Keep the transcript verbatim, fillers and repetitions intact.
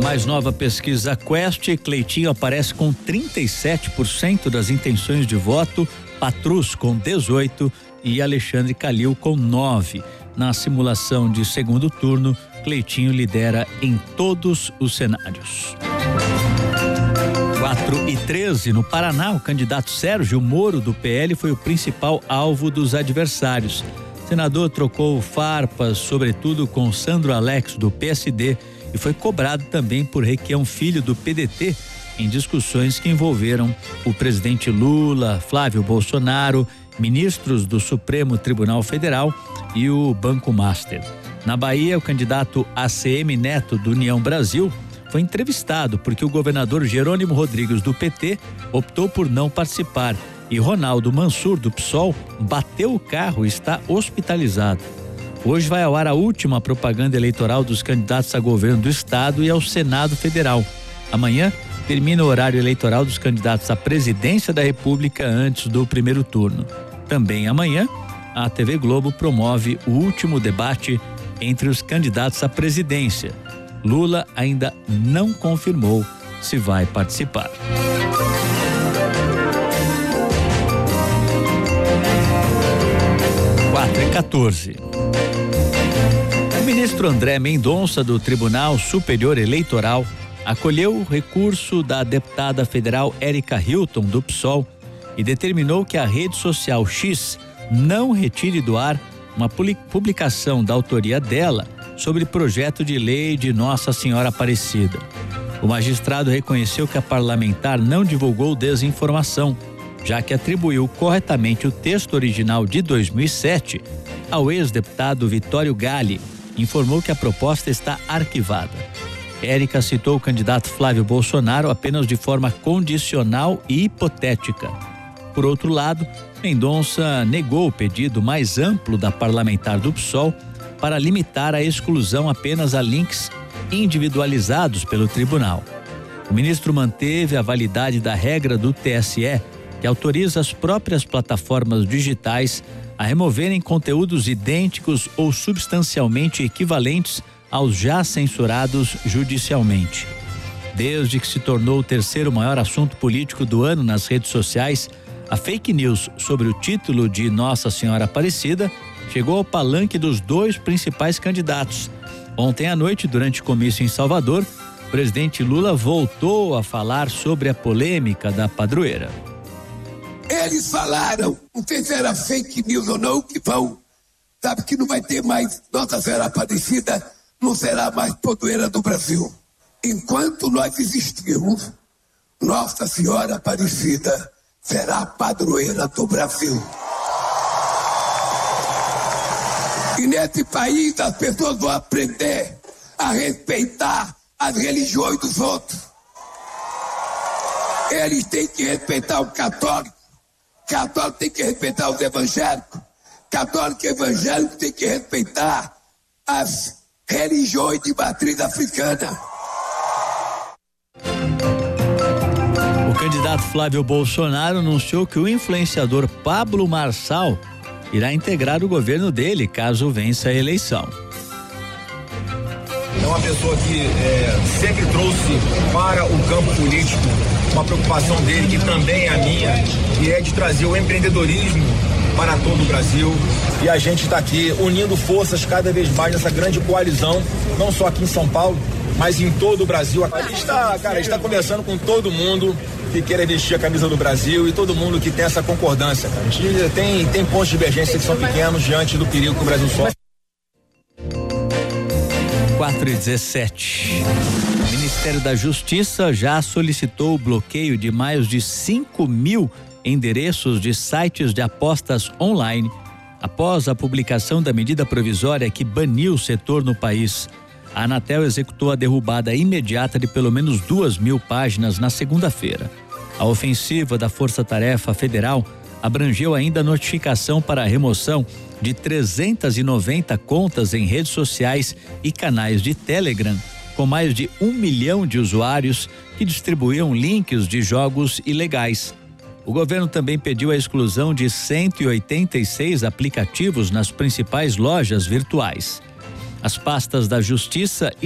mais nova pesquisa Quest, Cleitinho aparece com trinta e sete por cento das intenções de voto, Patrus com dezoito e Alexandre Calil com nove. Na simulação de segundo turno, Cleitinho lidera em todos os cenários. quatro e treze, no Paraná, o candidato Sérgio Moro do P L foi o principal alvo dos adversários. O senador trocou farpas, sobretudo com Sandro Alex do P S D, e foi cobrado também por Requião Filho do P D T em discussões que envolveram o presidente Lula, Flávio Bolsonaro, ministros do Supremo Tribunal Federal e o Banco Master. Na Bahia, o candidato A C M Neto do União Brasil foi entrevistado porque o governador Jerônimo Rodrigues do P T optou por não participar e Ronaldo Mansur do P SOL bateu o carro e está hospitalizado. Hoje vai ao ar a última propaganda eleitoral dos candidatos a governo do estado e ao Senado Federal. Amanhã termina o horário eleitoral dos candidatos à presidência da República antes do primeiro turno. Também amanhã, a T V Globo promove o último debate entre os candidatos à presidência. Lula ainda não confirmou se vai participar. quatro e quatorze. O ministro André Mendonça, do Tribunal Superior Eleitoral, acolheu o recurso da deputada federal Érica Hilton, do P SOL, e determinou que a rede social X não retire do ar uma publicação da autoria dela sobre projeto de lei de Nossa Senhora Aparecida. O magistrado reconheceu que a parlamentar não divulgou desinformação, já que atribuiu corretamente o texto original de dois mil e sete ao ex-deputado Vitório Galli. Informou que a proposta está arquivada. Érica citou o candidato Flávio Bolsonaro apenas de forma condicional e hipotética. Por outro lado, Mendonça negou o pedido mais amplo da parlamentar do P SOL para limitar a exclusão apenas a links individualizados pelo tribunal. O ministro manteve a validade da regra do T S E, que autoriza as próprias plataformas digitais a removerem conteúdos idênticos ou substancialmente equivalentes aos já censurados judicialmente. Desde que se tornou o terceiro maior assunto político do ano nas redes sociais, a fake news sobre o título de Nossa Senhora Aparecida chegou ao palanque dos dois principais candidatos. Ontem à noite, durante comício em Salvador, o presidente Lula voltou a falar sobre a polêmica da padroeira. Eles falaram, não sei se era fake news ou não, que vão, sabe que não vai ter mais Nossa Senhora Aparecida, não será mais padroeira do Brasil. Enquanto nós existirmos, Nossa Senhora Aparecida será padroeira do Brasil. E nesse país as pessoas vão aprender a respeitar as religiões dos outros. Eles têm que respeitar o católico, católico tem que respeitar os evangélicos, católico e evangélico tem que respeitar as religiões de matriz africana. O candidato Flávio Bolsonaro anunciou que o influenciador Pablo Marçal irá integrar o governo dele caso vença a eleição. É uma pessoa que é, sempre trouxe para o campo político uma preocupação dele, que também é a minha, que é de trazer o empreendedorismo para todo o Brasil. E a gente está aqui unindo forças cada vez mais nessa grande coalizão, não só aqui em São Paulo, mas em todo o Brasil. A gente está, cara, a gente está conversando com todo mundo que queira vestir a camisa do Brasil e todo mundo que tem essa concordância, cara. A gente tem, tem pontos de divergência que são pequenos diante do perigo que o Brasil sofre. quatro e dezessete. O Ministério da Justiça já solicitou o bloqueio de mais de cinco mil endereços de sites de apostas online após a publicação da medida provisória que baniu o setor no país. A Anatel executou a derrubada imediata de pelo menos duas mil páginas na segunda-feira. A ofensiva da Força Tarefa Federal abrangeu ainda a notificação para a remoção de trezentas e noventa contas em redes sociais e canais de Telegram, com mais de um milhão de usuários que distribuíam links de jogos ilegais. O governo também pediu a exclusão de cento e oitenta e seis aplicativos nas principais lojas virtuais. As pastas da Justiça